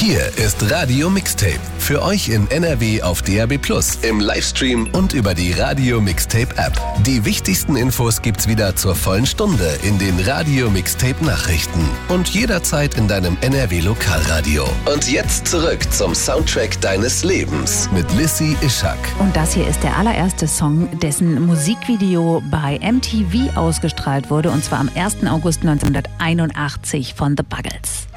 Hier ist Radio Mixtape. Für euch in NRW auf DAB+, im Livestream und über die Radio Mixtape App. Die wichtigsten Infos gibt's wieder zur vollen Stunde in den Radio Mixtape Nachrichten und jederzeit in deinem NRW Lokalradio. Und jetzt zurück zum Soundtrack deines Lebens mit Lissy Ischak. Und das hier ist der allererste Song, dessen Musikvideo bei MTV ausgestrahlt wurde, und zwar am 1. August 1981 von The Buggles.